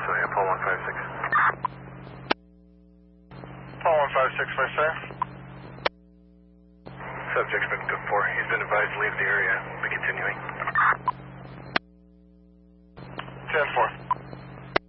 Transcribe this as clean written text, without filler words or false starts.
yeah, Paul 156. Paul 156, first sir. Subject's been good for. He's been advised to leave the area. We'll be continuing. 10-4.